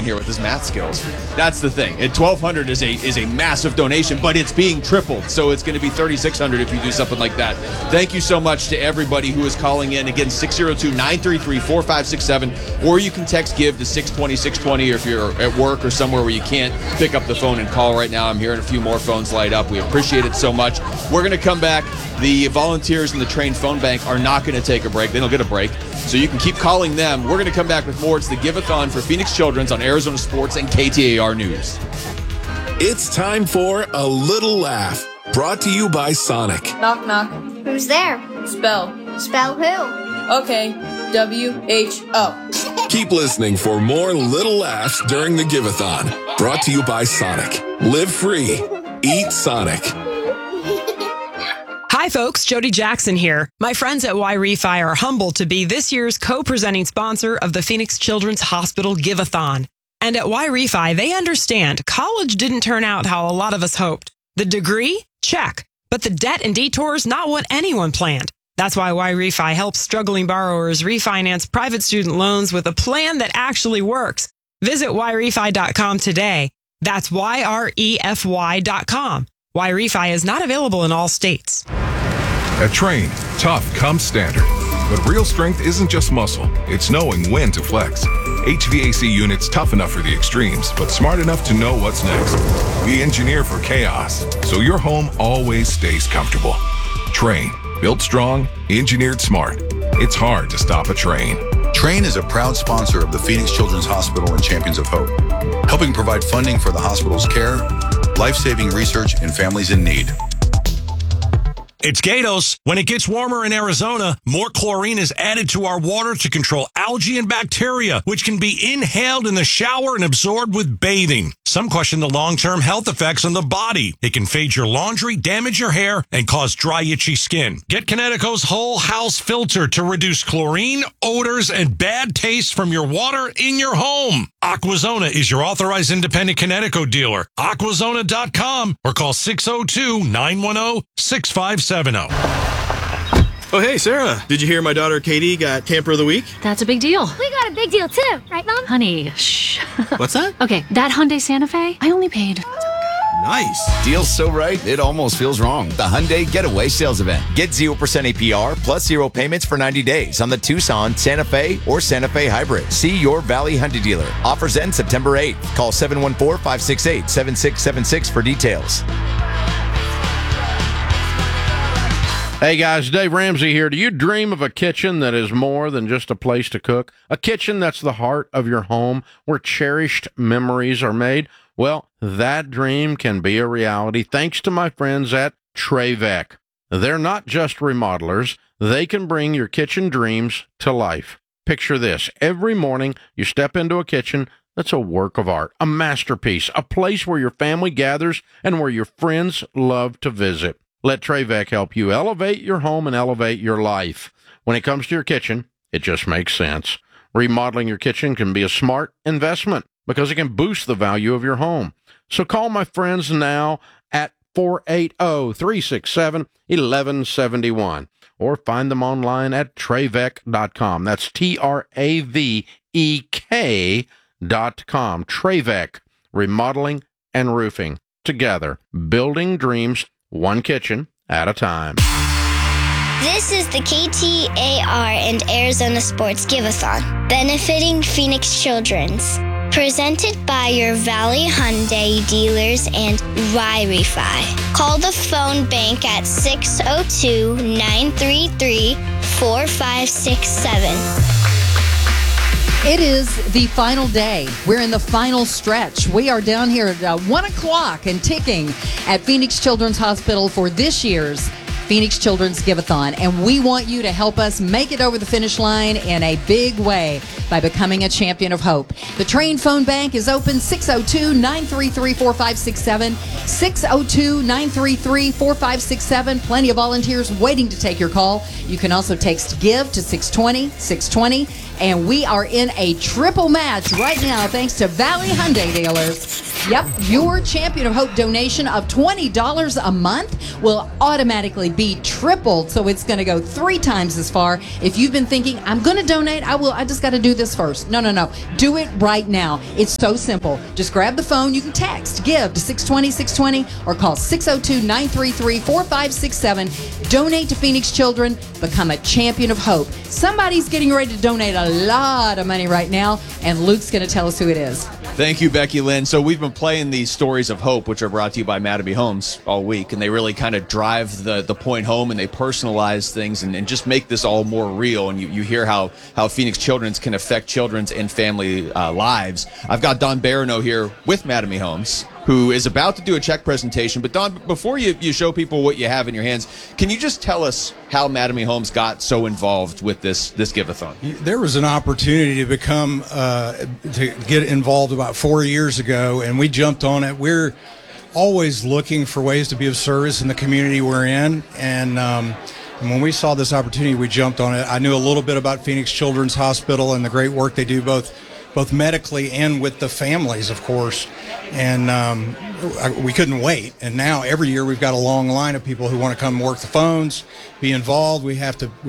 here with his math skills. That's the thing. And $1,200 is a massive donation, but it's being tripled. So it's going to be $3,600 if you do something like that. Thank you so much to everybody who is calling in. Again, 602-933-4567, or you can text GIVE to 620-620 if you're at work or somewhere where you can't pick up the phone and call right now. I'm hearing a few more phones light up. We appreciate it so much. We're going to come back. The volunteers in the Train Phone Bank are not going to take a break. They don't get a break. So you can keep calling them. We're going to come back with more. It's the Give-a-thon for Phoenix Children's on Arizona Sports and KTAR News. It's time for A Little Laugh, brought to you by Sonic. Knock, knock. Who's there? Spell. Spell who? Okay. WHO. Keep listening for more little laughs during the Give-a-thon, brought to you by Sonic. Live free. Eat Sonic. Hi, folks. Jody Jackson here. My friends at Y-Refi are humbled to be this year's co-presenting sponsor of the Phoenix Children's Hospital Give-a-thon. And at Y-Refi, they understand college didn't turn out how a lot of us hoped. The degree? Check. But the debt and detours, not what anyone planned. That's why Y-Refi helps struggling borrowers refinance private student loans with a plan that actually works. Visit YRefi.com today. That's YREFY.com. Y-Refi is not available in all states. At Train, tough comes standard. But real strength isn't just muscle, it's knowing when to flex. HVAC units tough enough for the extremes, but smart enough to know what's next. We engineer for chaos, so your home always stays comfortable. Train, built strong, engineered smart. It's hard to stop a Train. Train is a proud sponsor of the Phoenix Children's Hospital and Champions of Hope, helping provide funding for the hospital's care, life-saving research, and families in need. It's Gatos. When it gets warmer in Arizona, more chlorine is added to our water to control algae and bacteria, which can be inhaled in the shower and absorbed with bathing. Some question the long-term health effects on the body. It can fade your laundry, damage your hair, and cause dry, itchy skin. Get Kinetico's whole house filter to reduce chlorine, odors, and bad taste from your water in your home. Aquazona is your authorized independent Kinetico dealer. Aquazona.com or call 602-910-6570. Oh, hey, Sarah. Did you hear my daughter Katie got Camper of the Week? That's a big deal. We got a big deal too, right, Mom? Honey, shh. What's that? Okay, that Hyundai Santa Fe, I only paid... Nice. Deal's so right, it almost feels wrong. The Hyundai Getaway Sales Event. Get 0% APR plus 0 payments for 90 days on the Tucson, Santa Fe, or Santa Fe Hybrid. See your Valley Hyundai dealer. Offers end September 8th. Call 714-568-7676 for details. Hey guys, Dave Ramsey here. Do you dream of a kitchen that is more than just a place to cook? A kitchen that's the heart of your home, where cherished memories are made? Well, that dream can be a reality thanks to my friends at Trevec. They're not just remodelers. They can bring your kitchen dreams to life. Picture this. Every morning, you step into a kitchen that's a work of art, a masterpiece, a place where your family gathers and where your friends love to visit. Let Trevec help you elevate your home and elevate your life. When it comes to your kitchen, it just makes sense. Remodeling your kitchen can be a smart investment because it can boost the value of your home. So call my friends now at 480-367-1171 or find them online at Trevec.com. That's TRAVEK.com. Trevec, remodeling and roofing. Together, building dreams one kitchen at a time. This is the KTAR and Arizona Sports Give-a-thon, benefiting Phoenix Children's. Presented by your Valley Hyundai dealers and Y-Refi. Call the phone bank at 602-933-4567. It is the final day. We're in the final stretch. We are down here at 1 o'clock and ticking at Phoenix Children's Hospital for this year's Phoenix Children's Give-a-thon, and we want you to help us make it over the finish line in a big way by becoming a champion of hope. The Train Phone Bank is open 602-933-4567, 602-933-4567. Plenty of volunteers waiting to take your call. You can also text GIVE to 620-620, and we are in a triple match right now thanks to Valley Hyundai dealers. Yep, your Champion of Hope donation of $20 a month will automatically be tripled, so it's going to go 3 times as far. If you've been thinking, I'm going to donate, I just got to do this first. No. Do it right now. It's so simple. Just grab the phone. You can text GIVE to 620-620 or call 602-933-4567. Donate to Phoenix Children. Become a Champion of Hope. Somebody's getting ready to donate a lot of money right now, and Luke's going to tell us who it is. Thank you, Becky Lynn. So we've been playing these stories of hope, which are brought to you by Mattamy Homes all week, and they really kind of drive the point home, and they personalize things and just make this all more real. And you hear how Phoenix Children's can affect children's and family lives. I've got Don Barano here with Mattamy Homes, who is about to do a check presentation. But Don, before you show people what you have in your hands, can you just tell us how Mattamy Homes got so involved with this give-a-thon? There was an opportunity to become to get involved about 4 years ago, and we jumped on it. We're always looking for ways to be of service in the community we're in, and when we saw this opportunity, we jumped on it. I knew a little bit about Phoenix Children's Hospital and the great work they do both medically and with the families, of course. And we couldn't wait. And now every year we've got a long line of people who want to come work the phones, be involved. We have to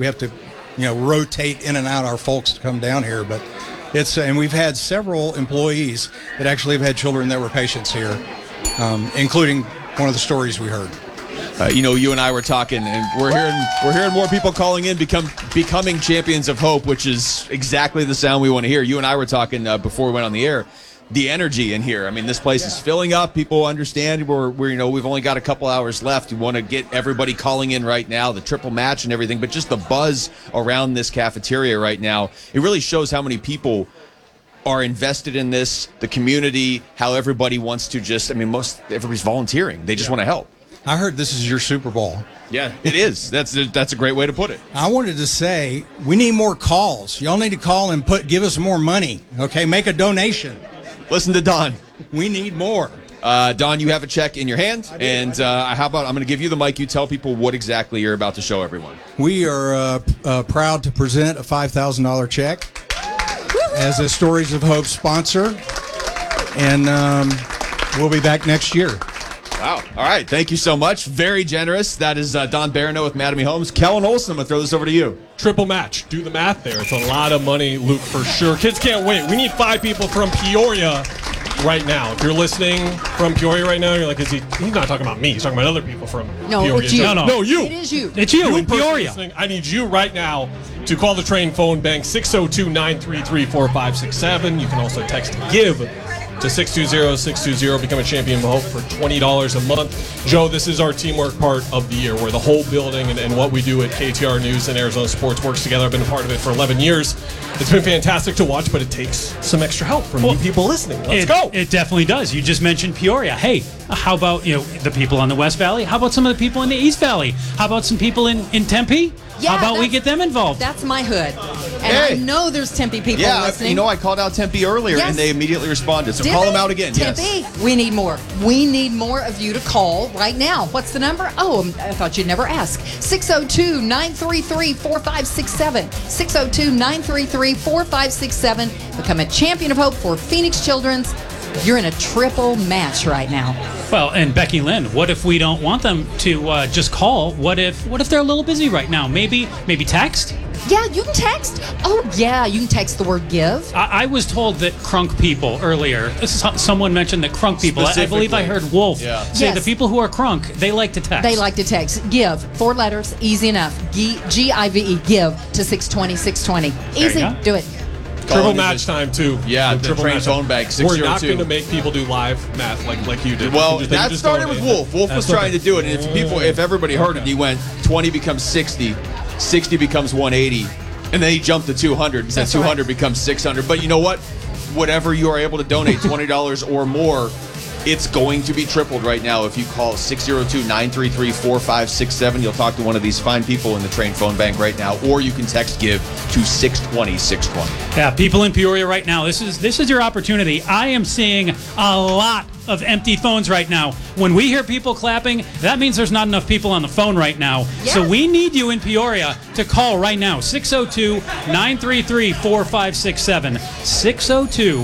rotate in and out our folks to come down here. But and we've had several employees that actually have had children that were patients here, including one of the stories we heard. You and I were talking, and we're hearing more people calling in, becoming champions of hope, which is exactly the sound we want to hear. You and I were talking before we went on the air. The energy in here. I mean, this place is filling up. People understand we've only got a couple hours left. We want to get everybody calling in right now, the triple match and everything, but just the buzz around this cafeteria right now, it really shows how many people are invested in this, the community, how everybody wants to everybody's volunteering. They just want to help. I heard this is your Super Bowl. Yeah, it is. That's a great way to put it. I wanted to say we need more calls. Y'all need to call and give us more money. Okay, make a donation. Listen to Don. We need more. Don, you have a check in your hand, and how about I'm going to give you the mic. You tell people what exactly you're about to show everyone. We are proud to present a $5,000 check as a Stories of Hope sponsor, and we'll be back next year. Wow. All right. Thank you so much. Very generous. That is Don Barano with Mattamy Homes. Kellen Olson, I'm going to throw this over to you. Triple match. Do the math there. It's a lot of money, Luke, for sure. Kids can't wait. We need 5 people from Peoria right now. If you're listening from Peoria right now, you're like, he's not talking about me. He's talking about other people from Peoria. It's you. No, you. It is you. It's you in Peoria. I need you right now to call the Train phone bank, 602-933-4567. You can also text GIVE to 620-620. Become a champion of hope for $20 a month. Joe, this is our teamwork part of the year, where the whole building and what we do at KTR News and Arizona Sports works together. I've been a part of it for 11 years. It's been fantastic to watch, but it takes some extra help from you people listening. Let's go. It definitely does. You just mentioned Peoria. Hey, how about the people on the West Valley? How about some of the people in the East Valley? How about some people in Tempe? Yeah, how about we get them involved? That's my hood. And I know there's Tempe people listening. I called out Tempe earlier, and they immediately responded. So call them out again. Tempe, yes. We need more. We need more of you to call right now. What's the number? Oh, I thought you'd never ask. 602-933-4567. 602-933-4567. Become a champion of hope for Phoenix Children's. You're in a triple match right now. Well, and Becky Lynn, what if we don't want them to just call? What if they're a little busy right now? Maybe text? Yeah, you can text. Oh, yeah, you can text the word GIVE. I was told that crunk people earlier. Someone mentioned that crunk people. I believe I heard Wolf say the people who are crunk, they like to text. They like to text. GIVE, 4 letters, easy enough. GIVE, GIVE to 620-620. Easy, do it. Triple match time, too. Yeah, the Train phone bank, 602. We're not going to make people do live math like you did. Well, that started with Wolf. Wolf was trying to do it, and if everybody heard it, he went 20 becomes 60, 60 becomes 180, and then he jumped to 200 and said 200 becomes 600. But you know what? Whatever you are able to donate, $20 or more, it's going to be tripled right now. If you call 602-933-4567, you'll talk to one of these fine people in the Train phone bank right now, or you can text GIVE to 620-620. Yeah, people in Peoria right now, this is your opportunity. I am seeing a lot of empty phones right now. When we hear people clapping, that means there's not enough people on the phone right now. Yes. So we need you in Peoria to call right now, 602-933-4567.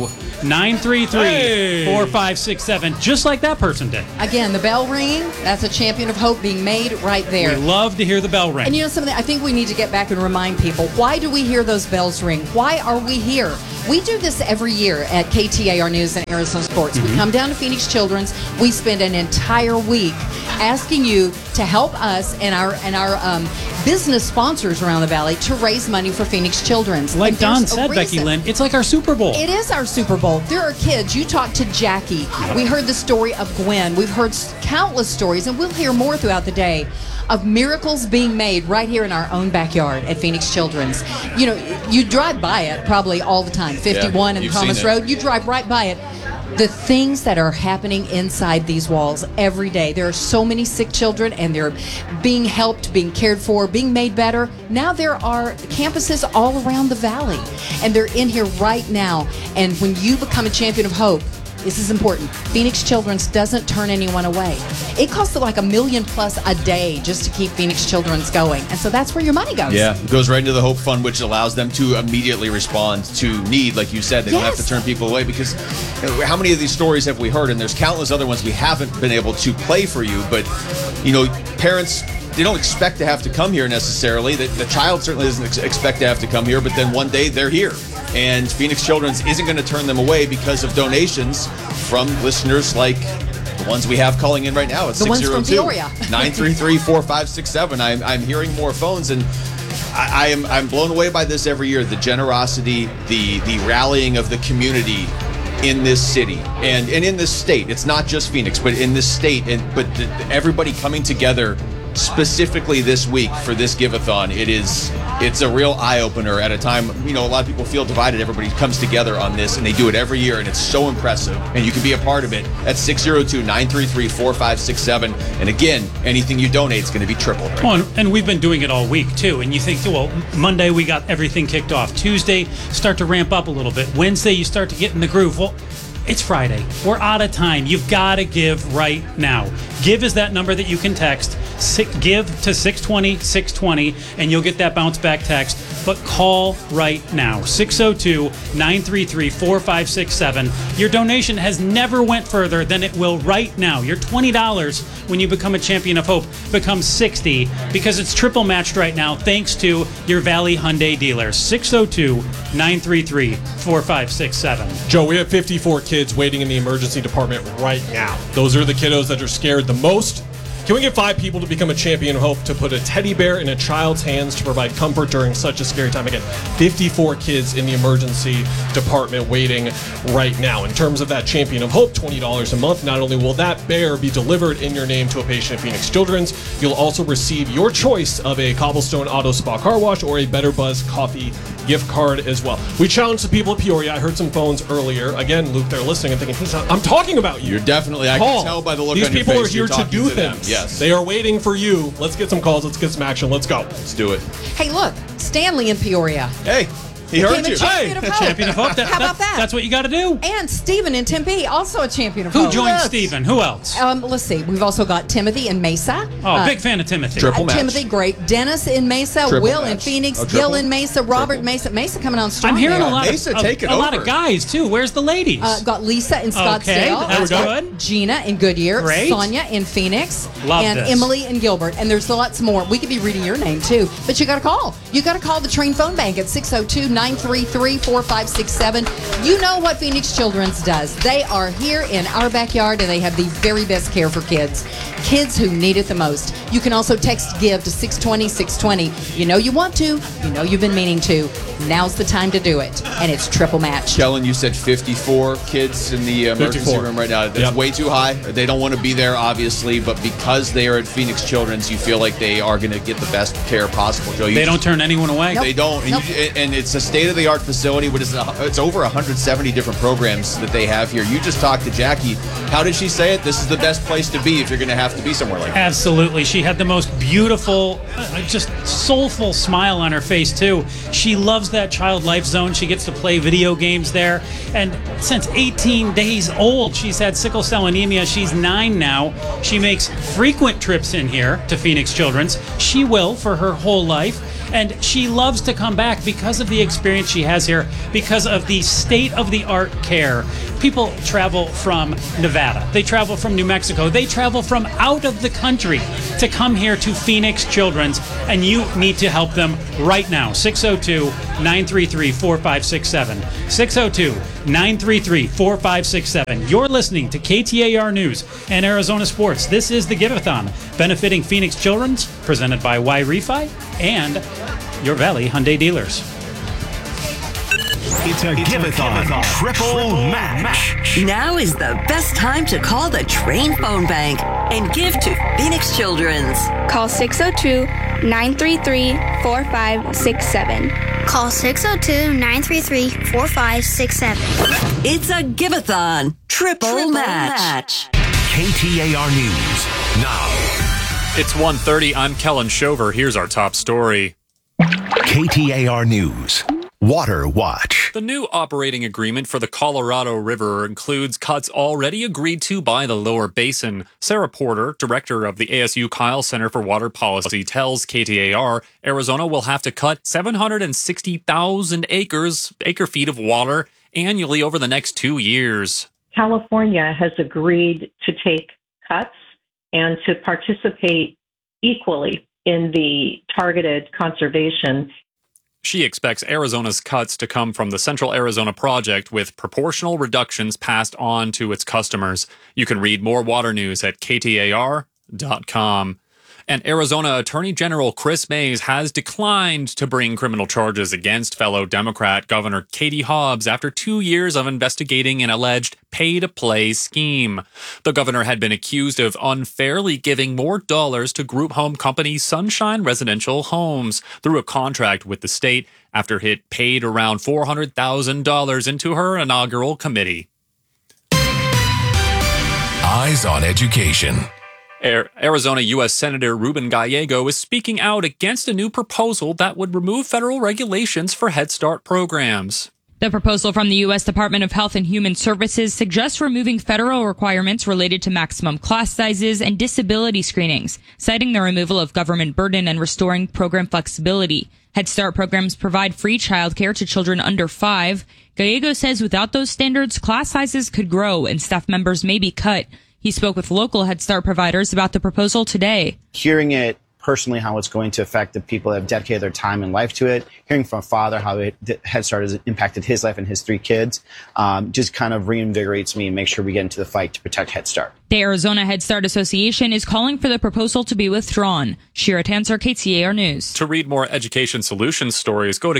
602-933-4567, just like that person did. Again, the bell ringing, that's a champion of hope being made right there. We love to hear the bell ring. And you know something, I think we need to get back and remind people, why do we hear those bells ring? Why are we here? We do this every year at KTAR News and Arizona Sports. We come down to Phoenix Children's. We spend an entire week asking you to help us and our business sponsors around the valley to raise money for Phoenix Children's. Like Don said, Becky Lynn, it's like our Super Bowl. It is our Super Bowl. There are kids. You talked to Jackie. We heard the story of Gwen. We've heard countless stories, and we'll hear more throughout the day of miracles being made right here in our own backyard at Phoenix Children's. You know, you drive by it probably all the time. 51 and Thomas Road, you drive right by it. The things that are happening inside these walls every day. There are so many sick children, and they're being helped, being cared for, being made better. Now there are campuses all around the valley, and they're in here right now. And when you become a champion of hope, this is important. Phoenix Children's doesn't turn anyone away. It costs like $1 million+ a day just to keep Phoenix Children's going. And so that's where your money goes. Yeah, it goes right into the Hope Fund, which allows them to immediately respond to need. Like you said, they don't have to turn people away, because how many of these stories have we heard? And there's countless other ones we haven't been able to play for you. But, you know, parents, they don't expect to have to come here necessarily. The child certainly doesn't expect to have to come here, but then one day they're here. And Phoenix Children's isn't going to turn them away because of donations from listeners like the ones we have calling in right now at 602-933-4567. I'm hearing more phones, and I'm blown away by this every year. The generosity, the rallying of the community in this city and in this state. It's not just Phoenix, but in this state, but everybody coming together specifically this week for this give-a-thon. It's a real eye-opener at a time, you know, a lot of people feel divided. Everybody comes together on this, and they do it every year, and it's so impressive. And you can be a part of it at 602-933-4567. And again, anything you donate is going to be tripled. Right? Well, and we've been doing it all week, too. And you think, well, Monday we got everything kicked off. Tuesday, start to ramp up a little bit. Wednesday, you start to get in the groove. Well, it's Friday. We're out of time. You've got to give right now. Give is that number that you can text. Give to 620-620, and you'll get that bounce back text. But call right now. 602-933-4567. Your donation has never went further than it will right now. Your $20 when you become a champion of hope becomes $60 because it's triple matched right now thanks to your Valley Hyundai dealers. 602-933-4567. Joe, we have 54 kids waiting in the emergency department right now. Those are the kiddos that are scared the most. Can we get 5 people to become a champion of hope to put a teddy bear in a child's hands to provide comfort during such a scary time? Again, 54 kids in the emergency department waiting right now. In terms of that champion of hope, $20 a month. Not only will that bear be delivered in your name to a patient at Phoenix Children's, you'll also receive your choice of a Cobblestone Auto Spa car wash or a Better Buzz coffee gift card as well. We challenged the people at Peoria. I heard some phones earlier. Again, Luke, they're listening and thinking, I'm talking about you. You're definitely, I can tell by the look on your face. These people are here to do things. Yes. They are waiting for you. Let's get some calls. Let's get some action. Let's go. Let's do it. Hey, look, Stanley in Peoria. Hey. He heard you. Champion of hope. Champion of hope. How about that? That's what you got to do. And Stephen in Tempe, also a champion of hope. Who joined Stephen? Who else? Let's see. We've also got Timothy in Mesa. Oh, big fan of Timothy. Triple match. Timothy, great. Dennis in Mesa. Triple Will match. in Phoenix. Oh, Gil in Mesa. Robert in Mesa. Mesa coming on strong. I'm hearing there. a lot Mesa taking a lot over. of guys too. Where's the ladies? Got Lisa in Scottsdale. Okay, that's good. Gina in Goodyear. Great. Sonia in Phoenix. Love and this. Emily in Gilbert. And there's lots more. We could be reading your name too. But you got to call. You got to call the Train phone bank at 602-933-4567. You know what Phoenix Children's does. They are here in our backyard, and they have the very best care for kids who need it the most. You can also text GIVE to 620-620. You know you want to. You know you've been meaning to. Now's the time to do it, and it's triple match. Kellen, you said 54 kids in the emergency room right now. That's way too high. They don't want to be there, obviously, but because they are at Phoenix Children's, you feel like they are going to get the best care possible. Joe, they don't turn anyone away. They don't. And, and it's a state-of-the-art facility. It's over 170 different programs that they have here. You just talked to Jackie. How did she say it? This is the best place to be if you're going to have to be somewhere like that. Absolutely. She had the most beautiful, just soulful smile on her face, too. She loves that Child Life Zone. She gets to play video games there. And since 18 days old, she's had sickle cell anemia. She's 9 now. She makes frequent trips in here to Phoenix Children's. She will for her whole life. And she loves to come back because of the experience she has here, because of the state-of-the-art care. People travel from Nevada. They travel from New Mexico. They travel from out of the country to come here to Phoenix Children's, and you need to help them right now. 602-933-4567. 602-933-4567. You're listening to KTAR News and Arizona Sports. This is the Give-A-Thon, benefiting Phoenix Children's, presented by Y-Refi and your Valley Hyundai dealers. It's a Give-A-Thon triple match. Now is the best time to call the Train Phone Bank and give to Phoenix Children's. Call 602-933-4567. Call 602-933-4567. It's a Give-A-Thon triple match. KTAR News now. It's 1:30. I'm Kellen Shover. Here's our top story. KTAR News. Water Watch. The new operating agreement for the Colorado River includes cuts already agreed to by the lower basin. Sarah Porter, director of the ASU Kyle Center for Water Policy, tells KTAR Arizona will have to cut 760,000 acre-feet of water annually over the next 2 years. California has agreed to take cuts and to participate equally in the targeted conservation. She expects Arizona's cuts to come from the Central Arizona Project, with proportional reductions passed on to its customers. You can read more water news at KTAR.com. And Arizona Attorney General Chris Mays has declined to bring criminal charges against fellow Democrat Governor Katie Hobbs after 2 years of investigating an alleged pay-to-play scheme. The governor had been accused of unfairly giving more dollars to group home company Sunshine Residential Homes through a contract with the state after it paid around $400,000 into her inaugural committee. Eyes on Education. Arizona U.S. Senator Ruben Gallego is speaking out against a new proposal that would remove federal regulations for Head Start programs. The proposal from the U.S. Department of Health and Human Services suggests removing federal requirements related to maximum class sizes and disability screenings, citing the removal of government burden and restoring program flexibility. Head Start programs provide free childcare to children under 5. Gallego says without those standards, class sizes could grow and staff members may be cut. He spoke with local Head Start providers about the proposal today. Hearing it personally, how it's going to affect the people that have dedicated their time and life to it, hearing from a father how Head Start has impacted his life and his 3 kids, just kind of reinvigorates me and makes sure we get into the fight to protect Head Start. The Arizona Head Start Association is calling for the proposal to be withdrawn. Shira Tanzer, KTAR News. To read more education solutions stories, go to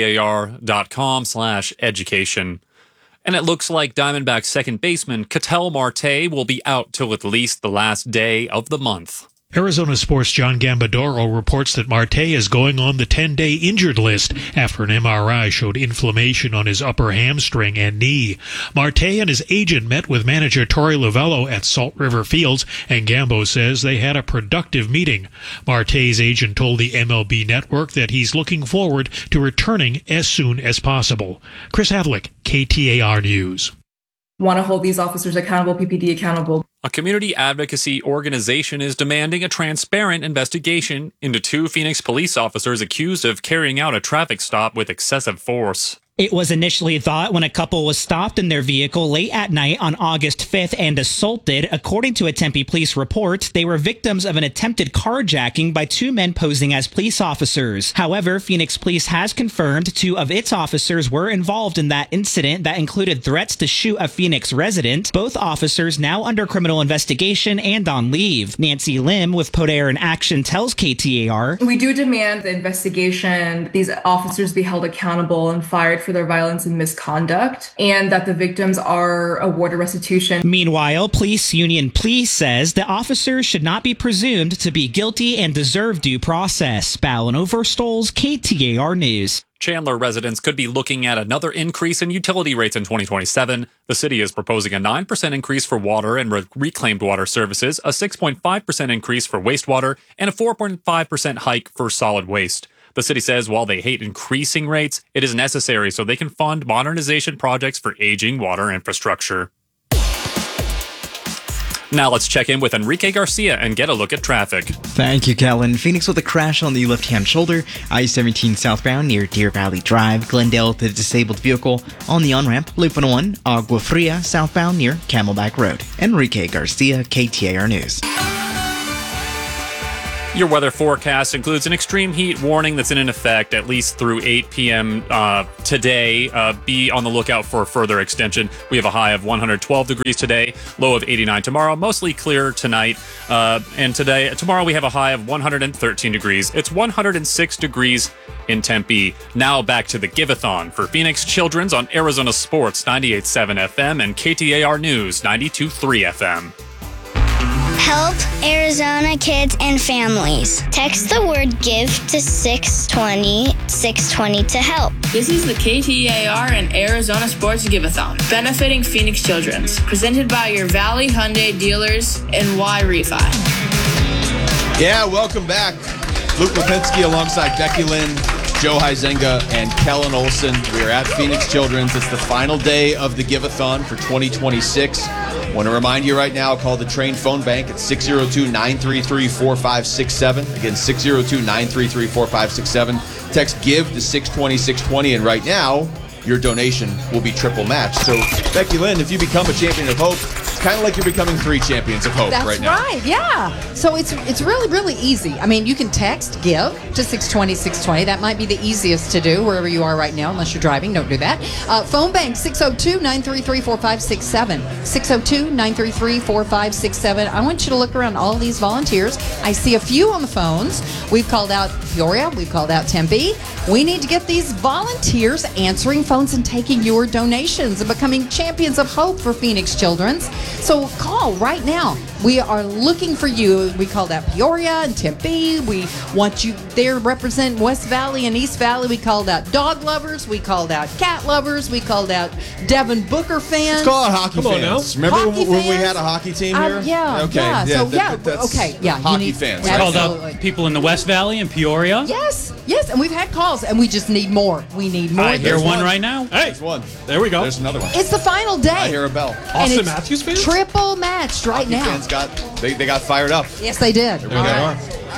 KTAR.com/education. And it looks like Diamondbacks second baseman Ketel Marte will be out till at least the last day of the month. Arizona Sports' John Gambadoro reports that Marte is going on the 10-day injured list after an MRI showed inflammation on his upper hamstring and knee. Marte and his agent met with manager Torey Lovello at Salt River Fields, and Gambo says they had a productive meeting. Marte's agent told the MLB Network that he's looking forward to returning as soon as possible. Chris Havlick, KTAR News. Want to hold these officers accountable, PPD accountable. A community advocacy organization is demanding a transparent investigation into 2 Phoenix police officers accused of carrying out a traffic stop with excessive force. It was initially thought when a couple was stopped in their vehicle late at night on August 5th and assaulted. According to a Tempe police report, they were victims of an attempted carjacking by 2 men posing as police officers. However, Phoenix Police has confirmed 2 of its officers were involved in that incident that included threats to shoot a Phoenix resident. Both officers now under criminal investigation and on leave. Nancy Lim with Podair in Action tells KTAR, "We do demand the investigation, these officers be held accountable and fired for their violence and misconduct, and that the victims are awarded restitution." Meanwhile, Police Union Police says the officers should not be presumed to be guilty and deserve due process. Ballin Overstoles, KTAR News. Chandler residents could be looking at another increase in utility rates in 2027. The city is proposing a 9% increase for water and reclaimed water services, a 6.5% increase for wastewater, and a 4.5% hike for solid waste. The city says while they hate increasing rates, it is necessary so they can fund modernization projects for aging water infrastructure. Now let's check in with Enrique Garcia and get a look at traffic. Thank you, Kellen. Phoenix with a crash on the left-hand shoulder, I-17 southbound near Deer Valley Drive, Glendale with a disabled vehicle. On the on-ramp, Loop 101, Agua Fria southbound near Camelback Road. Enrique Garcia, KTAR News. Your weather forecast includes an extreme heat warning that's in effect at least through 8 p.m. Today. Be on the lookout for a further extension. We have a high of 112 degrees today, low of 89 tomorrow, mostly clear tonight. And tomorrow we have a high of 113 degrees. It's 106 degrees in Tempe. Now back to the Give-a-thon for Phoenix Children's on Arizona Sports 98.7 FM and KTAR News 92.3 FM. Help Arizona kids and families. Text the word GIVE to 620-620 to help. This is the KTAR and Arizona Sports Give-a-thon, benefiting Phoenix Children's, presented by your Valley Hyundai dealers and Y Refi. Yeah, welcome back. Luke Lipinski alongside Becky Lynn, Joe Huizenga, and Kellen Olson. We are at Phoenix Children's. It's the final day of the Give-a-thon for 2026. I want to remind you right now, call the Train Phone Bank at 602-933-4567. Again, 602-933-4567. Text GIVE to 620-620. And right now, your donation will be triple matched. So, Becky Lynn, if you become a Champion of Hope, it's kind of like you're becoming 3 Champions of Hope right now. That's right, yeah. So it's really, really easy. I mean, you can text GIVE to 620-620. That might be the easiest to do wherever you are right now, unless you're driving. Don't do that. Phone bank, 602-933-4567. 602-933-4567. I want you to look around all these volunteers. I see a few on the phones. We've called out Peoria. We've called out Tempe. We need to get these volunteers answering phones and taking your donations and becoming Champions of Hope for Phoenix Children's. So call right now. We are looking for you. We called out Peoria and Tempe. We want you there to represent West Valley and East Valley. We called out dog lovers. We called out cat lovers. We called out Devin Booker fans. Let's call out hockey fans. Remember when we had a hockey team here? Yeah. Okay. Yeah. So, That's okay. Yeah. Hockey fans. We called out people in the West Valley and Peoria. Yes. And we've had calls, and we just need more. We need more. I hear one right now. Hey, there's one. There we go. There's another one. It's the final day. I hear a bell. Austin Matthews fans? Triple matched right Hockey now. fans they got fired up. Yes, they did. There we go.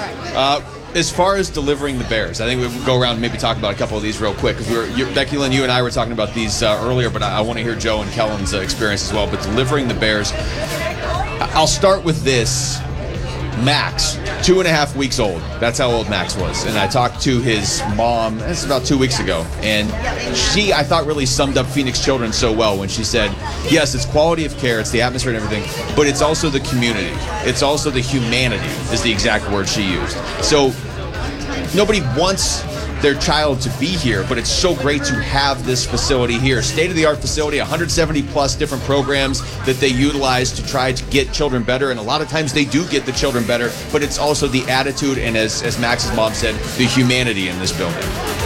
As far as delivering the Bears, I think we'll go around and maybe talk about a couple of these real quick, because Becky Lynn, you and I were talking about these earlier, but I want to hear Joe and Kellen's experience as well. But delivering the Bears, I'll start with this. Max, 2.5 weeks old. That's how old Max was. And I talked to his mom, this is about 2 weeks ago, and she, I thought, really summed up Phoenix Children so well when she said, yes, it's quality of care, it's the atmosphere and everything, but it's also the community. It's also the humanity, is the exact word she used. So nobody wants their child to be here, but it's so great to have this facility here. State-of-the-art facility, 170 plus different programs that they utilize to try to get children better, and a lot of times they do get the children better, but it's also the attitude and, as Max's mom said, the humanity in this building.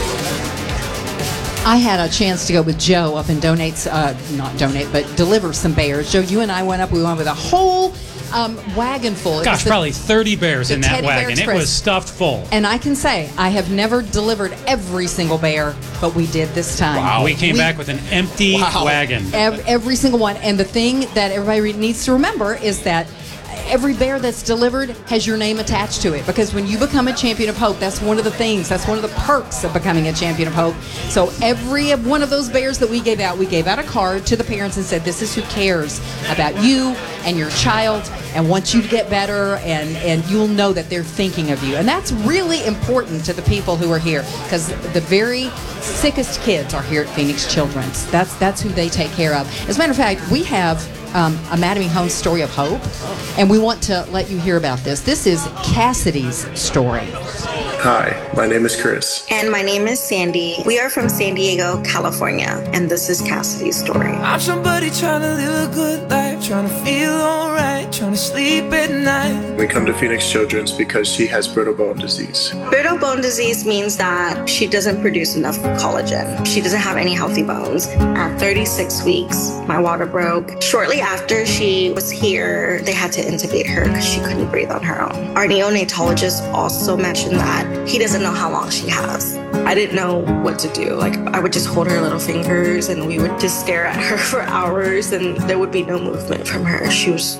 I had a chance to go with Joe up and deliver some bears. Joe, you and I went up. We went with a whole wagon full. Gosh, probably 30 bears in that wagon. It was stuffed full. And I can say, I have never delivered every single bear, but we did this time. Wow. We came back with an empty wagon. Every single one. And the thing that everybody needs to remember is that every bear that's delivered has your name attached to it, because when you become a Champion of Hope, that's one of the things, that's one of the perks of becoming a Champion of Hope. So every one of those bears that we gave out a card to the parents and said, this is who cares about you and your child and wants you to get better, and you'll know that they're thinking of you. And that's really important to the people who are here, because the very sickest kids are here at Phoenix Children's. That's who they take care of. As a matter of fact, we have a Mattamy Homes story of hope, and we want to let you hear about this. This is Cassidy's story. Hi, my name is Chris. And my name is Sandy. We are from San Diego, California, and this is Cassidy's story. I'm somebody trying to live a good life, trying to feel alright, trying to sleep at night. We come to Phoenix Children's because she has brittle bone disease. Brittle bone disease means that she doesn't produce enough collagen. She doesn't have any healthy bones. At 36 weeks, my water broke. Shortly after she was here, they had to intubate her because she couldn't breathe on her own. Our neonatologist also mentioned that he doesn't know how long she has. I didn't know what to do. Like, I would just hold her little fingers and we would just stare at her for hours, and there would be no movement from her. She was barely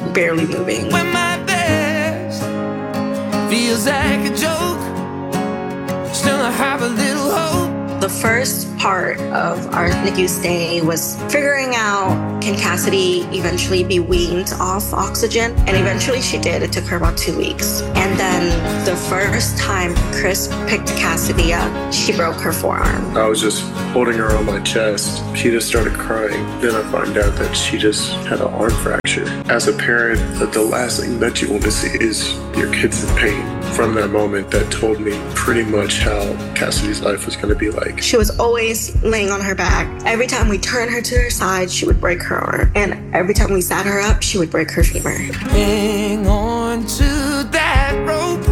moving. When my best feels like a joke, still I have a little hope. The first part of our NICU stay was figuring out, can Cassidy eventually be weaned off oxygen? And eventually she did. It took her about 2 weeks. And then the first time Chris picked Cassidy up, she broke her forearm. I was just holding her on my chest. She just started crying. Then I find out that she just had an arm fracture. As a parent, the last thing that you want to see is your kids in pain. From that moment, that told me pretty much how Cassidy's life was going to be like. She was always laying on her back. Every time we turned her to her side, she would break her arm. And every time we sat her up, she would break her femur. Hang on to that rope,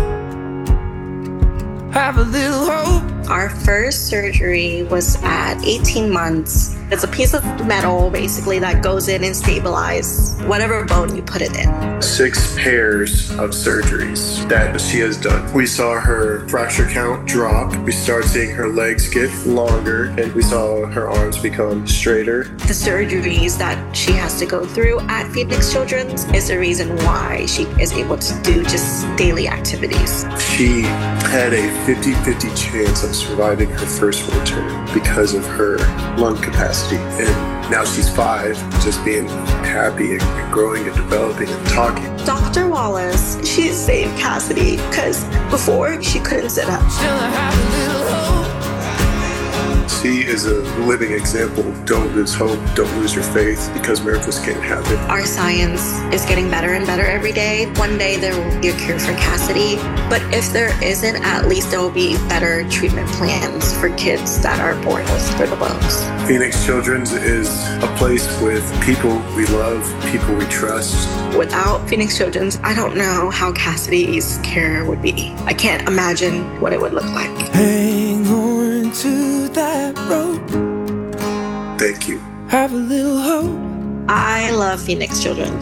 have a little hope. Our first surgery was at 18 months. It's a piece of metal, basically, that goes in and stabilizes whatever bone you put it in. 6 pairs of surgeries that she has done. We saw her fracture count drop. We started seeing her legs get longer, and we saw her arms become straighter. The surgeries that she has to go through at Phoenix Children's is the reason why she is able to do just daily activities. She had a 50-50 chance of surviving her first winter because of her lung capacity. And now she's 5, just being happy and growing and developing and talking. Dr. Wallace, she saved Cassidy because before she couldn't sit up. Still I have a little hope. She is a living example. Don't lose hope. Don't lose your faith, because miracles can't happen. Our science is getting better and better every day. One day there will be a cure for Cassidy. But if there isn't, at least there will be better treatment plans for kids that are born with brittle bones. Phoenix Children's is a place with people we love, people we trust. Without Phoenix Children's, I don't know how Cassidy's care would be. I can't imagine what it would look like. Hang on to that rope, Thank you. have a little hope. I love Phoenix Children's.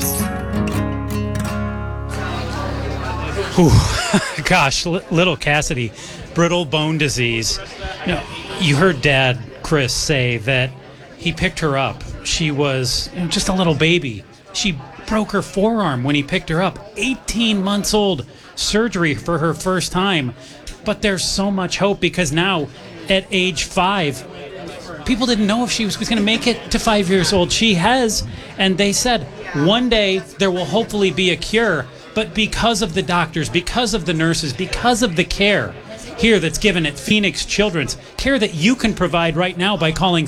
Whew. Gosh, little Cassidy, brittle bone disease. You heard Dad, Chris, say that he picked her up. She was just a little baby. She broke her forearm when he picked her up. 18 months old, surgery for her first time. But there's so much hope because now, at age 5, people didn't know if she was going to make it to 5 years old. She has, and they said one day there will hopefully be a cure. But because of the doctors, because of the nurses, because of the care here that's given at Phoenix Children's, care that you can provide right now by calling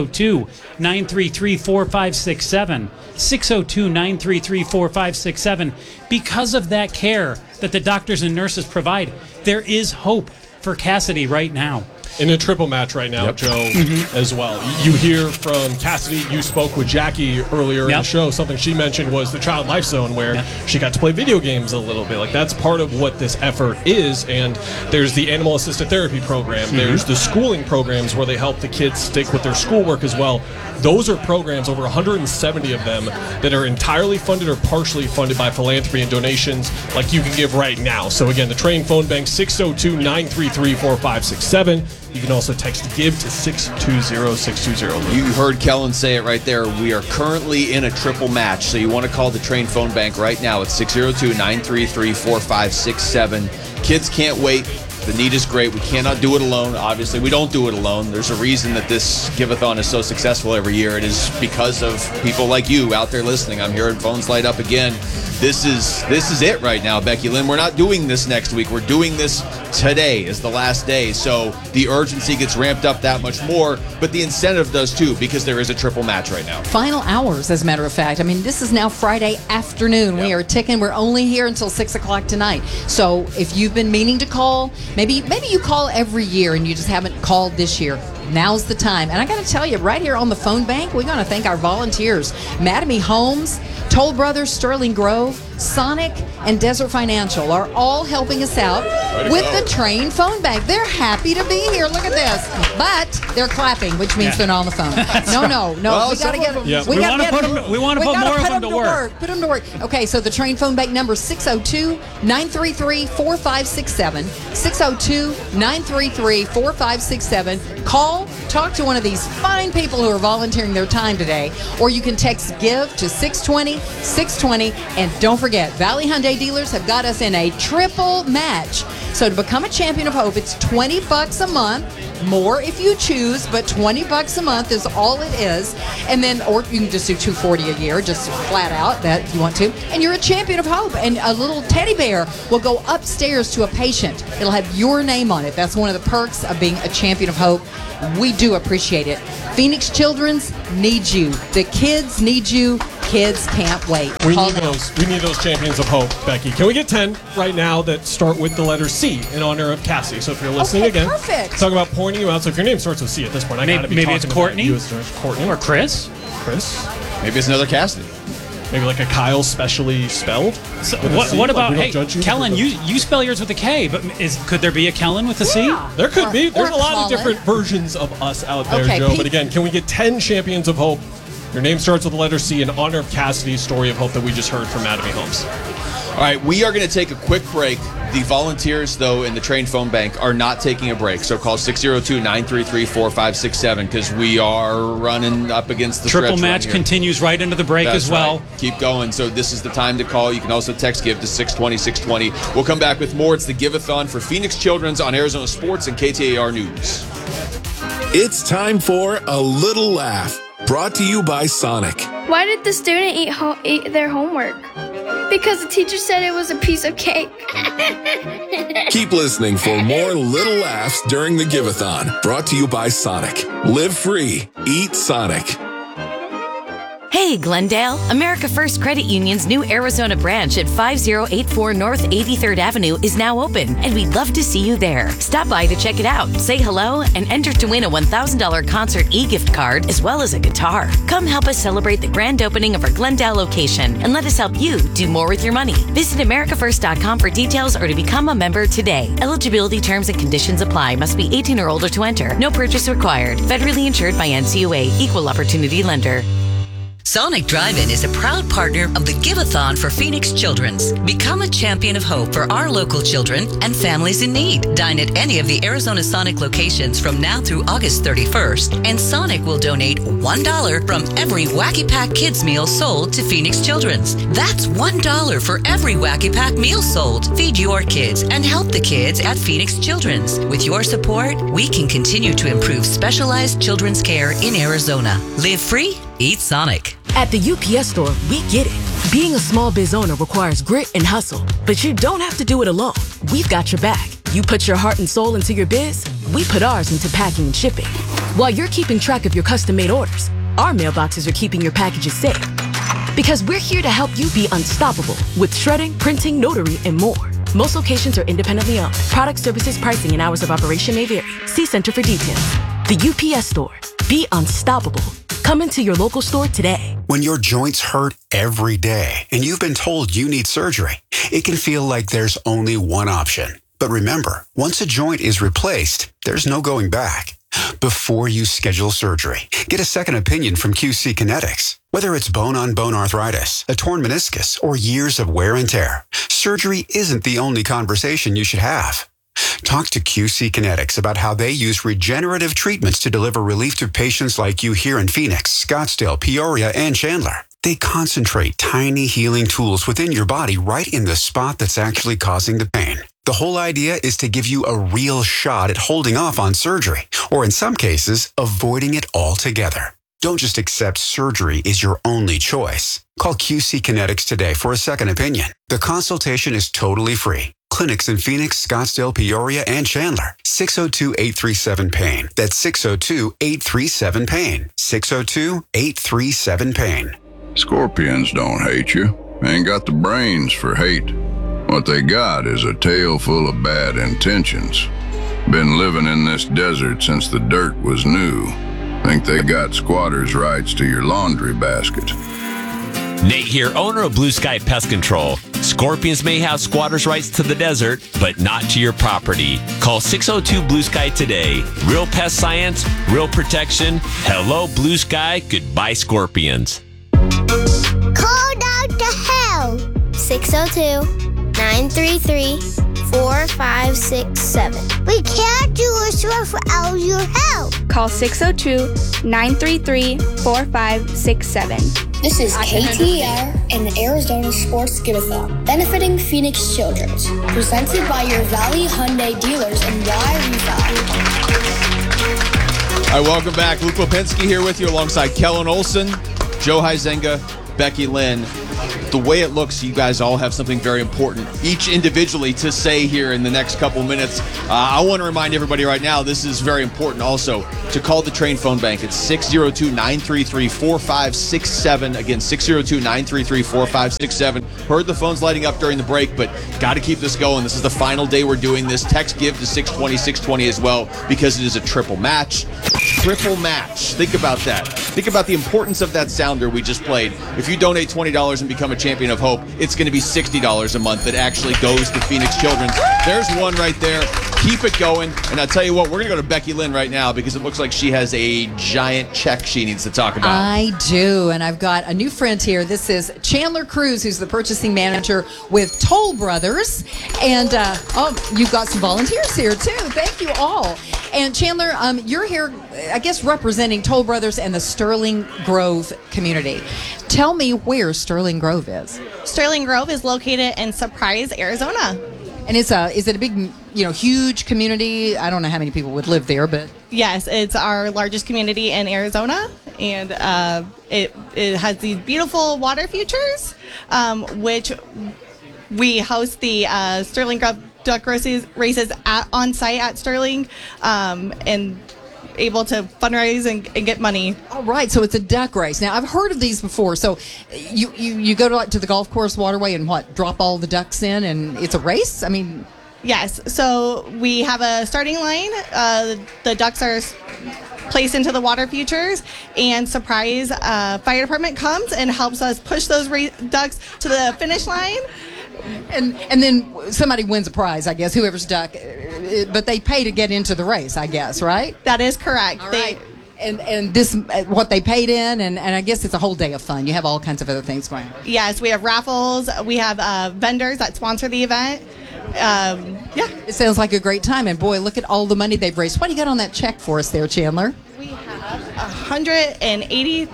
602-933-4567, 602-933-4567. Because of that care that the doctors and nurses provide, there is hope for Cassidy right now. In a triple match right now, Joe, as well. You hear from Cassidy. You spoke with Jackie earlier in the show. Something she mentioned was the Child Life Zone, where she got to play video games a little bit. Like, that's part of what this effort is. And there's the animal assisted therapy program. There's the schooling programs where they help the kids stick with their schoolwork as well. Those are programs, over 170 of them, that are entirely funded or partially funded by philanthropy and donations like you can give right now. So again, the Train phone bank, 602-933-4567. You can also text GIVE to 620-620. You heard Kellen say it right there. We are currently in a triple match, so you want to call the Train phone bank right now. It's 602-933-4567. Kids can't wait. The need is great. We cannot do it alone. Obviously, we don't do it alone. There's a reason that this Give-a-thon is so successful every year. It is because of people like you out there listening. I'm hearing phones light up again. This is it right now, Becky Lynn. We're not doing this next week. We're doing this today is the last day. So the urgency gets ramped up that much more, but the incentive does too, because there is a triple match right now. Final hours, as a matter of fact. I mean, this is now Friday afternoon. We are ticking. We're only here until 6 o'clock tonight. So if you've been meaning to call, maybe you call every year and you just haven't called this year. Now's the time. And I got to tell you, right here on the phone bank, we're going to thank our volunteers. Mattamy Homes, Toll Brothers, Sterling Grove, Sonic, and Desert Financial are all helping us out with the Train phone bank. They're happy to be here. Look at this. But they're clapping, which means they're not on the phone. No. Well, we got to get them. We want to put more of them to work. Put them to work. Okay, so the Train phone bank number is 602-933-4567. 602-933-4567. Call call, talk to one of these fine people who are volunteering their time today, or you can text GIVE to 620-620. And don't forget, Valley Hyundai dealers have got us in a triple match. So to become a Champion of Hope, it's $20 a month, more if you choose, but $20 a month is all it is. And then, or you can just do $240 a year, just flat out that if you want to. And you're a Champion of Hope, and a little teddy bear will go upstairs to a patient. It'll have your name on it. That's one of the perks of being a Champion of Hope. We do appreciate it. Phoenix Children's needs you. The kids need you. Kids can't wait. We need those champions of hope, Becky. Can we get 10 right now that start with the letter C in honor of Cassie? So if you're listening again, perfect. Talk about pointing you out. So if your name starts with C at this point, I gotta be maybe talking it's Courtney, about you as Courtney or Chris. Maybe it's another Cassidy. Maybe like a Kyle specially spelled. So what about Kellen? You spell yours with a K, but could there be a Kellen with a C? There could be. There's a lot of different versions of us out there, Joe. But again, can we get 10 champions of hope? Your name starts with the letter C in honor of Cassidy's story of hope that we just heard from Mattamy Homes. All right, we are going to take a quick break. The volunteers, though, in the Train Phone Bank are not taking a break. So call 602-933-4567 because we are running up against the triple stretch match run here. Continues right into the break That's as well. Right. Keep going. So this is the time to call. You can also text GIVE to 620-620. We'll come back with more. It's the Give-a-thon for Phoenix Children's on Arizona Sports and KTAR News. It's time for A Little Laugh, brought to you by Sonic. Why did the student eat their homework? Because the teacher said it was a piece of cake. Keep listening for more little laughs during the Give-a-thon, brought to you by Sonic. Live free. Eat Sonic. Hey, Glendale. America First Credit Union's new Arizona branch at 5084 North 83rd Avenue is now open, and we'd love to see you there. Stop by to check it out, say hello, and enter to win a $1,000 concert e-gift card as well as a guitar. Come help us celebrate the grand opening of our Glendale location, and let us help you do more with your money. Visit AmericaFirst.com for details or to become a member today. Eligibility terms and conditions apply. Must be 18 or older to enter. No purchase required. Federally insured by NCUA. Equal Opportunity Lender. Sonic Drive-In is a proud partner of the Give-a-thon for Phoenix Children's. Become a champion of hope for our local children and families in need. Dine at any of the Arizona Sonic locations from now through August 31st, and Sonic will donate $1 from every Wacky Pack Kids meal sold to Phoenix Children's. That's $1 for every Wacky Pack meal sold. Feed your kids and help the kids at Phoenix Children's. With your support, we can continue to improve specialized children's care in Arizona. Live free, eat Sonic. At the UPS store, we get it. Being a small biz owner requires grit and hustle, but you don't have to do it alone. We've got your back. You put your heart and soul into your biz, we put ours into packing and shipping. While you're keeping track of your custom-made orders, our mailboxes are keeping your packages safe. Because we're here to help you be unstoppable with shredding, printing, notary, and more. Most locations are independently owned. Product, services, pricing, and hours of operation may vary. See Center for details. The UPS store. Be unstoppable. Come into your local store today. When your joints hurt every day and you've been told you need surgery, it can feel like there's only one option. But remember, once a joint is replaced, there's no going back. Before you schedule surgery, get a second opinion from QC Kinetics. Whether it's bone-on-bone arthritis, a torn meniscus, or years of wear and tear, surgery isn't the only conversation you should have. Talk to QC Kinetics about how they use regenerative treatments to deliver relief to patients like you here in Phoenix, Scottsdale, Peoria, and Chandler. They concentrate tiny healing tools within your body right in the spot that's actually causing the pain. The whole idea is to give you a real shot at holding off on surgery, or in some cases, avoiding it altogether. Don't just accept surgery is your only choice. Call QC Kinetics today for a second opinion. The consultation is totally free. Clinics in Phoenix, Scottsdale, Peoria, and Chandler. 602-837-PAIN. That's 602-837-PAIN. 602-837-PAIN. Scorpions don't hate you. Ain't got the brains for hate. What they got is a tail full of bad intentions. Been living in this desert since the dirt was new. Think they got squatters' rights to your laundry basket. Nate here, owner of Blue Sky Pest Control. Scorpions may have squatters' rights to the desert, but not to your property. Call 602-BLUE-SKY today. Real pest science, real protection. Hello, Blue Sky. Goodbye, Scorpions. Call Dr. Hell. 602-933-4567. 602-933-4567. We can't do this without your help. Call 602-933-4567. This is KTAR and the Arizona Sports Give-A-Thon, benefiting Phoenix Children's, presented by your Valley Hyundai dealers in Y-Refi. All right, welcome back. Luke Lipinski here with you alongside Kellen Olson, Joe Huizenga, Becky Lynn. The way it looks, you guys all have something very important, each individually, to say here in the next couple minutes. I want to remind everybody right now, this is very important also, to call the Train Phone Bank. It's 602-933-4567. Again, 602-933-4567. Heard the phones lighting up during the break, but got to keep this going. This is the final day we're doing this. Text GIVE to 620-620 as well, because it is a triple match. Triple match. Think about that. Think about the importance of that sounder we just played. If you donate $20 and become a champion of hope, it's going to be $60 a month that actually goes to Phoenix Children's. There's one right there. Keep it going. And I'll tell you what, we're going to go to Becky Lynn right now because it looks like she has a giant check she needs to talk about. I do, and I've got a new friend here. This is Chandler Cruz, who's the purchasing manager with Toll Brothers. And, you've got some volunteers here, too. Thank you all. And Chandler, you're here, I guess, representing Toll Brothers and the Sterling Grove community. Tell me where Sterling Grove is. Sterling Grove is located in Surprise, Arizona. And is it a big, huge community? I don't know how many people would live there, but yes, it's our largest community in Arizona, and it has these beautiful water features, which we host the Sterling Grove duck races on site at Sterling, and able to fundraise and get money. All right, so it's a duck race. Now, I've heard of these before. So you go to the golf course waterway and drop all the ducks in, and it's a race? I mean... Yes, so we have a starting line. The ducks are placed into the water features, and Surprise Fire Department comes and helps us push those ducks to the finish line. And then somebody wins a prize, I guess, whoever's duck. But they pay to get into the race, I guess, right? That is correct. All right. And this, what they paid in, and I guess it's a whole day of fun. You have all kinds of other things going on. Yes, we have raffles. We have vendors that sponsor the event. It sounds like a great time. And boy, look at all the money they've raised. What do you got on that check for us there, Chandler? We have $180,000.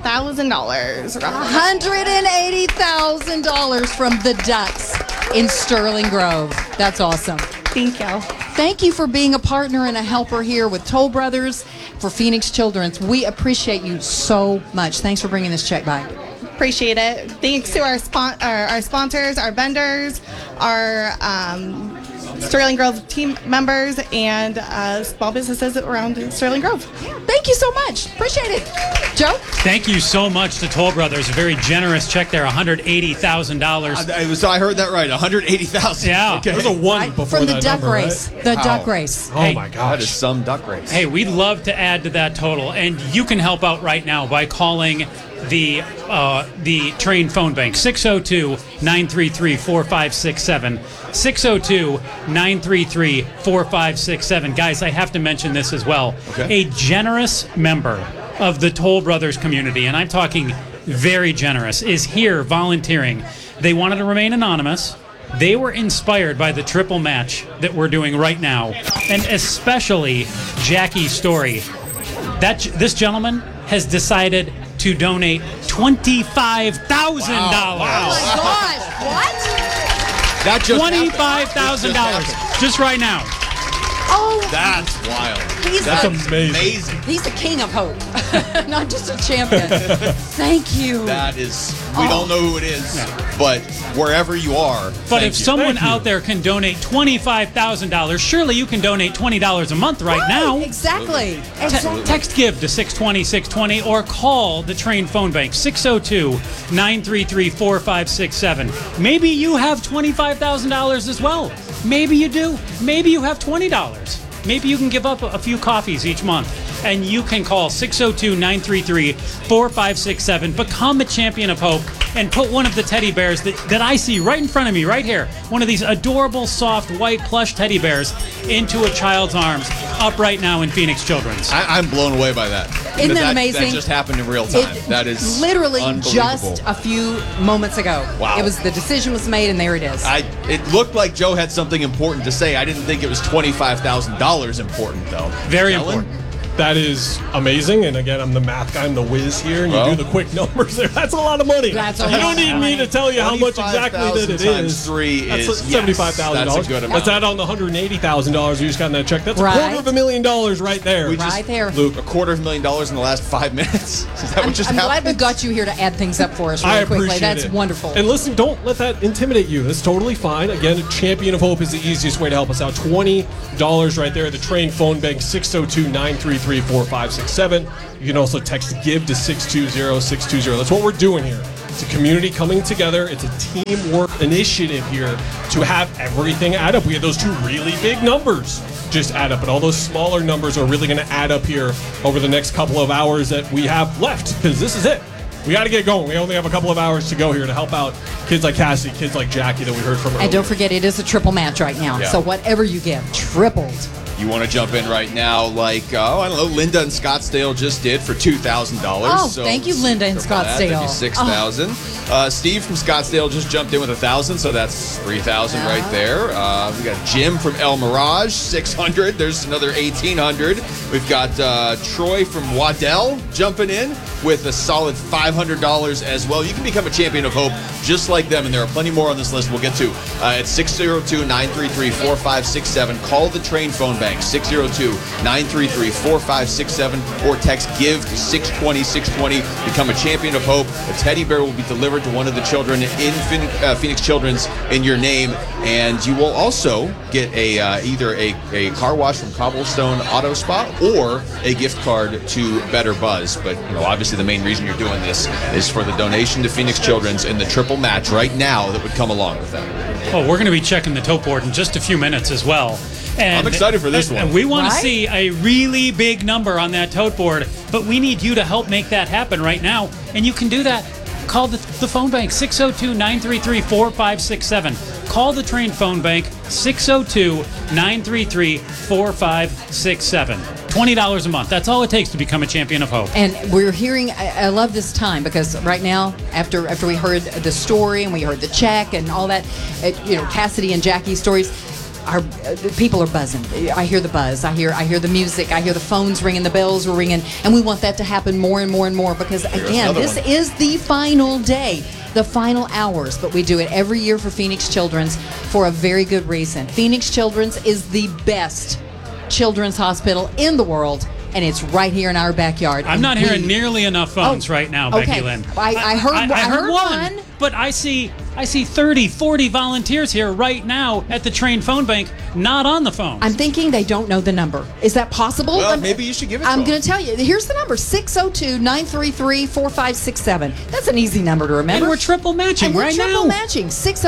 $180,000 from the Ducks in Sterling Grove. That's awesome. Thank you. Thank you for being a partner and a helper here with Toll Brothers for Phoenix Children's. We appreciate you so much. Thanks for bringing this check by. Appreciate it. Thanks to our sponsors, our vendors, our Sterling Grove team members, and small businesses around Sterling Grove. Thank you so much. Appreciate it. Joe? Thank you so much to Toll Brothers. A very generous check there, $180,000. I heard that right, $180,000. Yeah. Okay. There's a one before From the that duck number, race. right? The duck race. Oh, my gosh. That is some duck race. Hey, we'd love to add to that total, and you can help out right now by calling the Train Phone Bank, 602-933-4567. 602-933-4567. Guys, I have to mention this as well. Okay. A generous member of the Toll Brothers community, and I'm talking very generous, is here volunteering. They wanted to remain anonymous. They were inspired by the triple match that we're doing right now, and especially Jackie's story. This gentleman has decided to donate $25,000. Wow. Oh my gosh! What? That just $25,000 just right now. Oh, that's wild. That's amazing. He's the king of hope, not just a champion. Thank you. That is, we don't know who it is, but wherever you are. But if someone out there can donate $25,000, surely you can donate $20 a month right now. Exactly. Text GIVE to 620-620 or call the Train Phone Bank, 602-933-4567. Maybe you have $25,000 as well. Maybe you do. Maybe you have $20. Maybe you can give up a few coffees each month. And you can call 602-933-4567. Become a champion of hope and put one of the teddy bears that I see right in front of me, right here. One of these adorable, soft, white plush teddy bears into a child's arms up right now in Phoenix Children's. I'm blown away by that. Isn't that amazing? That just happened in real time. That is literally unbelievable. just a few moments ago. Wow. It was the decision was made, and there it is. It looked like Joe had something important to say. I didn't think it was $25,000 important, though. Very Ellen? important. That is amazing. And again, I'm the math guy. I'm the whiz here. And you do the quick numbers there. That's a lot of money. That's you don't need me to tell you how much exactly that it is. 3 that's is $75,000. That's a good amount. Let's add on the $180,000 you just got in that check. That's Right. $250,000 right there. Right there. Luke, $250,000 in the last 5 minutes. Is that what just I'm happened? glad we got you here to add things up for us I really quickly. appreciate That's it. wonderful. And listen, don't let that intimidate you. That's totally fine. Again, a Champion of Hope is the easiest way to help us out. $20 right there. The Train phone bank, 602-933-4567. You can also text GIVE to 620-620. That's what we're doing here. It's a community coming together. It's a teamwork initiative here to have everything add up. We had those two really big numbers just add up, but all those smaller numbers are really going to add up here over the next couple of hours that we have left, because this is it. We got to get going. We only have a couple of hours to go here to help out kids like Cassie, kids like Jackie that we heard from earlier. And don't forget, it is a triple match right now. Yeah. So whatever you give, tripled. You want to jump in right now, like, I don't know, Linda in Scottsdale just did for $2,000. Oh, thank you, Linda in triple that, Scottsdale. $6,000. Steve from Scottsdale just jumped in with $1,000, so that's $3,000 right there. We got Jim from El Mirage, $600. There's another $1,800. We've got Troy from Waddell jumping in with a solid $500 as well. You can become a Champion of Hope just like them, and there are plenty more on this list we'll get to. It's 602-933-4567. Call the Train phone bank, 602-933-4567, or text GIVE to 620-620. Become a Champion of Hope. A teddy bear will be delivered to one of the children in Phoenix Children's in your name, and you will also get either a car wash from Cobblestone Auto Spa or a gift card to Better Buzz. But obviously the main reason you're doing this is for the donation to Phoenix Children's and the triple match right now that would come along with that. Oh, we're going to be checking the tote board in just a few minutes as well. And I'm excited for this one. And we want Right? to see a really big number on that tote board, but we need you to help make that happen right now. And you can do that. Call the phone bank, 602-933-4567. Call the Train phone bank, 602-933-4567. $20 a month. That's all it takes to become a Champion of Hope. And we're hearing, I love this time because right now, after we heard the story and we heard the check and all that, Cassidy and Jackie's stories, people are buzzing. I hear the buzz. I hear the music. I hear the phones ringing. The bells are ringing, and we want that to happen more and more and more because again, this is the final day, the final hours. But we do it every year for Phoenix Children's for a very good reason. Phoenix Children's is the best children's hospital in the world, and it's right here in our backyard. I'm not hearing nearly enough phones right now, Becky Lynn. I heard one. But I see 30, 40 volunteers here right now at the Train phone bank, not on the phone. I'm thinking they don't know the number. Is that possible? Well, maybe you should give it to I'm them. going to tell you. Here's the number, 602-933-4567. That's an easy number to remember. And we're triple matching right now. Triple matching,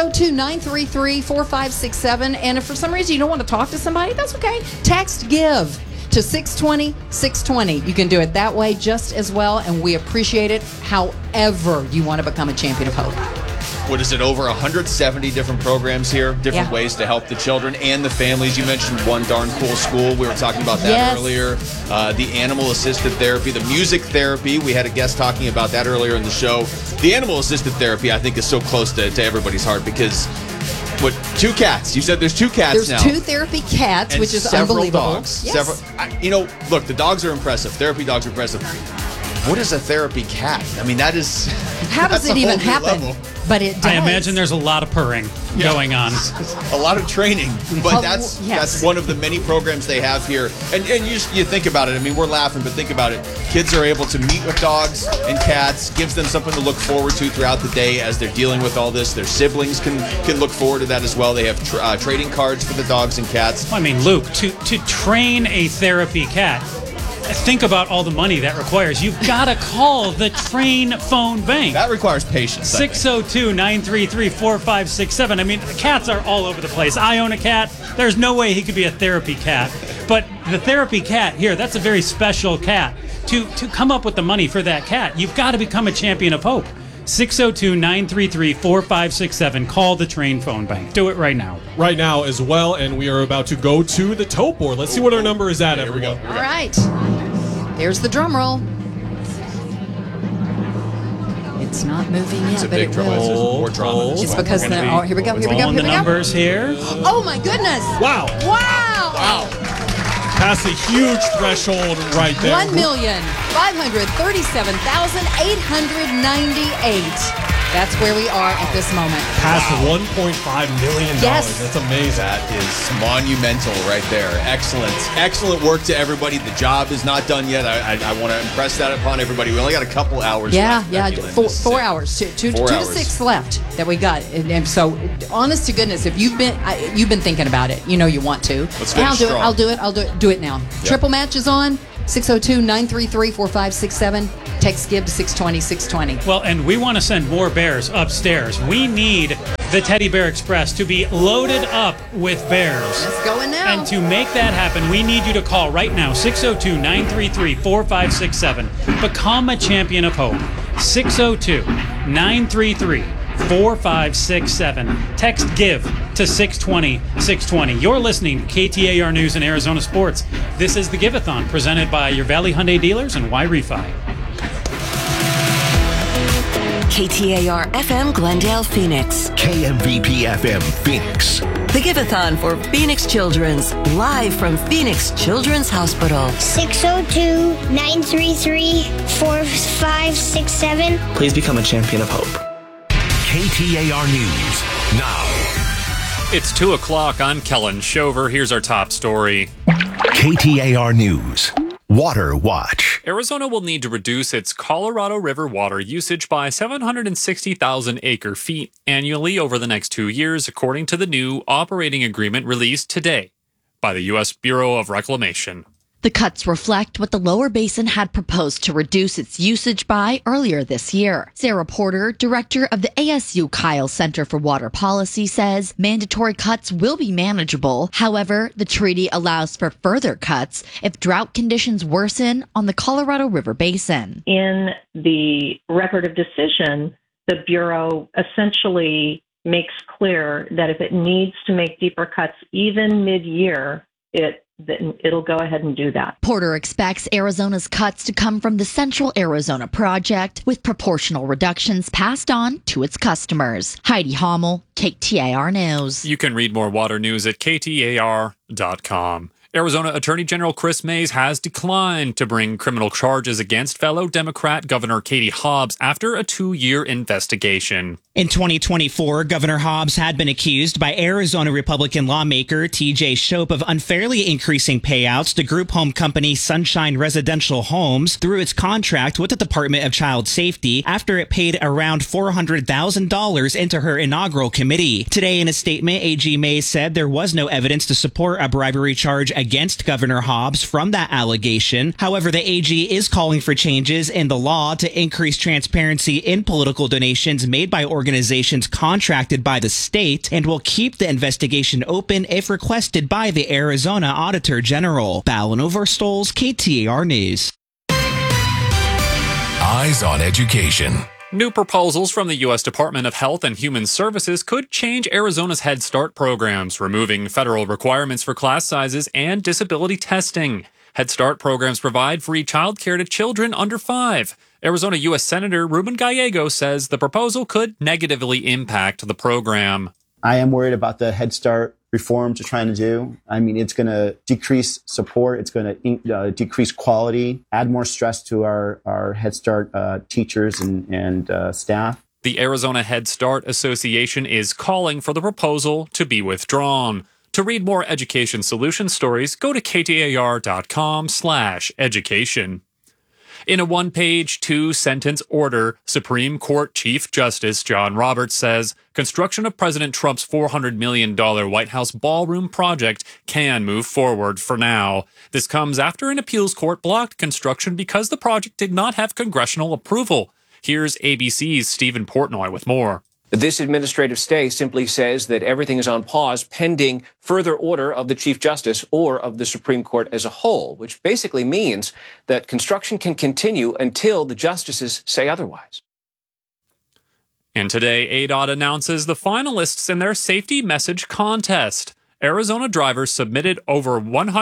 602-933-4567. And if for some reason you don't want to talk to somebody, that's okay. Text GIVE to 620-620. You can do it that way just as well, and we appreciate it however you want to become a Champion of Hope. What is it, over 170 different programs here, different ways to help the children and the families. You mentioned one darn cool school. We were talking about that earlier. The animal-assisted therapy, the music therapy. We had a guest talking about that earlier in the show. The animal-assisted therapy, I think, is so close to everybody's heart because... What, 2 cats? You said there's 2 cats now. There's 2 therapy cats, and which is several unbelievable. Dogs. Yes. Look, the dogs are impressive. Therapy dogs are impressive. What is a therapy cat? I mean, that is... How does it even happen? Level. But it does. I imagine there's a lot of purring going on. A lot of training. But that's one of the many programs they have here. And you think about it. I mean, we're laughing, but think about it. Kids are able to meet with dogs and cats, gives them something to look forward to throughout the day as they're dealing with all this. Their siblings can look forward to that as well. They have trading cards for the dogs and cats. I mean, Luke, to train a therapy cat, think about all the money that requires. You've got to call the Train phone bank. That requires patience. 602-933-4567. I mean, the cats are all over the place. I own a cat. There's no way he could be a therapy cat. But the therapy cat here, that's a very special cat. To come up with the money for that cat, you've got to become a Champion of Hope. 602-933-4567. Call the Train phone bank. Do it right now. Right now as well, and we are about to go to the tote board. Let's see what our number is at, everyone. All right. Here's the drum roll. It's not moving yet, It's a but big it trouble. This is will. more drama. It's because here we go. Rolling the numbers here. Oh my goodness! Wow! Wow! Past a huge threshold right there. 1,537,898. That's where we are at this moment. Past $1.5 million. Yes. That's amazing. That is monumental right there. Excellent work to everybody. The job is not done yet. I want to impress that upon everybody. We only got a couple hours left. Yeah. 4 hours. Two to 6 left that we got. And so, honest to goodness, if you've been thinking about it, you know you want to. Let's finish strong. I'll do it. Do it now. Yep. Triple match is on. 602-933-4567. Text GIVE to 620-620. Well, and we want to send more bears upstairs. We need the Teddy Bear Express to be loaded up with bears. It's going now. And to make that happen, we need you to call right now, 602-933-4567. Become a champion of hope. 602-933-4567. Text GIVE to 620-620. You're listening to KTAR News and Arizona Sports. This is the Give-a-thon presented by your Valley Hyundai dealers and Y Refi. KTAR FM Glendale, Phoenix. KMVP FM Phoenix. The Give-a-thon for Phoenix Children's, live from Phoenix Children's Hospital. 602-933-4567. Please become a champion of hope. KTAR News now. It's 2 o'clock. I'm Kellen Shover. Here's our top story. KTAR News. Water Watch. Arizona will need to reduce its Colorado River water usage by 760,000 acre-feet annually over the next 2 years, according to the new operating agreement released today by the U.S. Bureau of Reclamation. The cuts reflect what the Lower Basin had proposed to reduce its usage by earlier this year. Sarah Porter, director of the ASU Kyle Center for Water Policy, says mandatory cuts will be manageable. However, the treaty allows for further cuts if drought conditions worsen on the Colorado River Basin. In the record of decision, the Bureau essentially makes clear that if it needs to make deeper cuts even mid-year, it'll go ahead and do that. Porter expects Arizona's cuts to come from the Central Arizona Project, with proportional reductions passed on to its customers. Heidi Hommel, KTAR News. You can read more water news at KTAR.com. Arizona Attorney General Chris Mays has declined to bring criminal charges against fellow Democrat Governor Katie Hobbs after a 2-year investigation. In 2024, Governor Hobbs had been accused by Arizona Republican lawmaker T.J. Shope of unfairly increasing payouts to group home company Sunshine Residential Homes through its contract with the Department of Child Safety after it paid around $400,000 into her inaugural committee. Today, in a statement, AG Mays said there was no evidence to support a bribery charge against Governor Hobbs from that allegation. However, the AG is calling for changes in the law to increase transparency in political donations made by organizations contracted by the state, and will keep the investigation open if requested by the Arizona Auditor General. Ballin Overstoles, KTAR News. Eyes on Education. New proposals from the U.S. Department of Health and Human Services could change Arizona's Head Start programs, removing federal requirements for class sizes and disability testing. Head Start programs provide free child care to children under 5. Arizona U.S. Senator Ruben Gallego says the proposal could negatively impact the program. I am worried about the Head Start reforms they're trying to do. I mean, it's going to decrease support. It's going to decrease quality, add more stress to our Head Start teachers and staff. The Arizona Head Start Association is calling for the proposal to be withdrawn. To read more education solution stories, go to ktar.com/education. In a one-page, 2-sentence order, Supreme Court Chief Justice John Roberts says construction of President Trump's $400 million White House ballroom project can move forward for now. This comes after an appeals court blocked construction because the project did not have congressional approval. Here's ABC's Stephen Portnoy with more. This administrative stay simply says that everything is on pause pending further order of the Chief Justice or of the Supreme Court as a whole, which basically means that construction can continue until the justices say otherwise. And today, ADOT announces the finalists in their safety message contest. Arizona drivers submitted over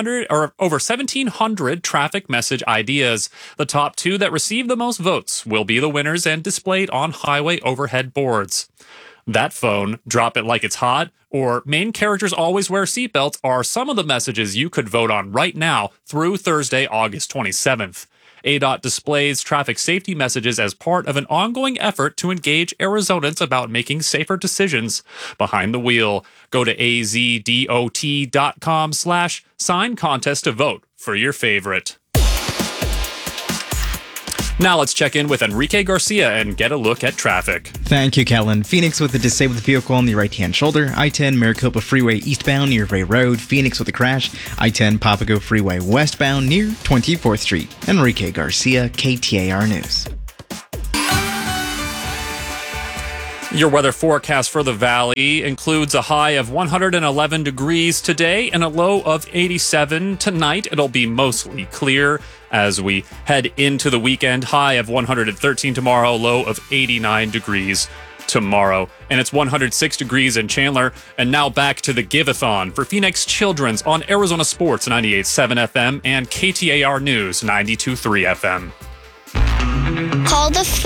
1,700 traffic message ideas. The top 2 that receive the most votes will be the winners and displayed on highway overhead boards. That phone, drop it like it's hot, or main characters always wear seatbelts are some of the messages you could vote on right now through Thursday, August 27th. ADOT displays traffic safety messages as part of an ongoing effort to engage Arizonans about making safer decisions behind the wheel. Go to azdot.com/sign contest to vote for your favorite. Now let's check in with Enrique Garcia and get a look at traffic. Thank you, Kellen. Phoenix with a disabled vehicle on the right-hand shoulder. I-10 Maricopa Freeway eastbound near Ray Road. Phoenix with a crash. I-10 Papago Freeway westbound near 24th Street. Enrique Garcia, KTAR News. Your weather forecast for the valley includes a high of 111 degrees today and a low of 87 tonight. It'll be mostly clear as we head into the weekend. High of 113 tomorrow, low of 89 degrees tomorrow. And it's 106 degrees in Chandler. And now back to the Give-a-thon for Phoenix Children's on Arizona Sports 98.7 FM and KTAR News 92.3 FM. Call the